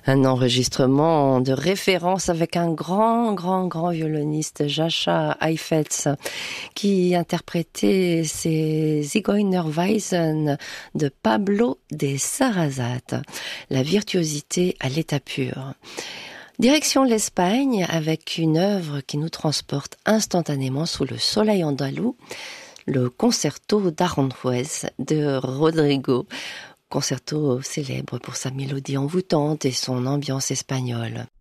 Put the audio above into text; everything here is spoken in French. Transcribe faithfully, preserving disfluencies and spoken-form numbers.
Un enregistrement de référence avec un grand, grand, grand violoniste, Jascha Heifetz, qui interprétait ces Zigeunerweisen de Pablo de Sarasate. La virtuosité à l'état pur. Direction l'Espagne avec une œuvre qui nous transporte instantanément sous le soleil andalou, le concerto d'Aranjuez de Rodrigo. Concerto célèbre pour sa mélodie envoûtante et son ambiance espagnole.